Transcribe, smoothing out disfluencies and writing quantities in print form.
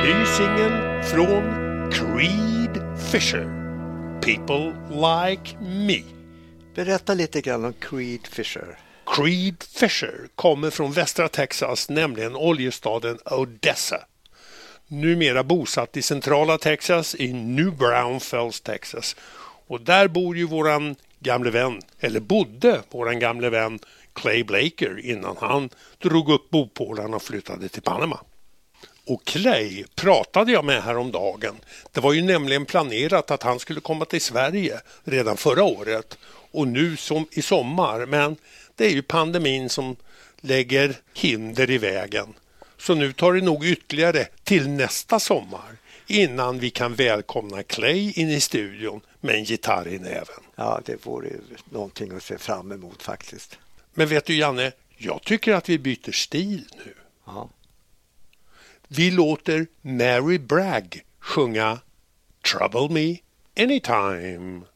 Ny singel från Creed Fisher, People Like Me. Berätta lite grann om Creed Fisher. Creed Fisher kommer från västra Texas, nämligen oljestaden Odessa. Numera bosatt i centrala Texas i New Braunfels, Texas. Och där bor ju våran gamle vän, eller bodde våran gamle vän Clay Blaker innan han drog upp bopålarna och flyttade till Panama. Och Clay pratade jag med häromdagen. Det var ju nämligen planerat att han skulle komma till Sverige redan förra året och nu som i sommar, men det är ju pandemin som lägger hinder i vägen. Så nu tar det nog ytterligare till nästa sommar innan vi kan välkomna Clay in i studion med en gitarr i näven. Ja, det vore någonting att se fram emot faktiskt. Men vet du Janne, jag tycker att vi byter stil nu. Ja. Vi låter Mary Bragg sjunga Trouble Me Anytime.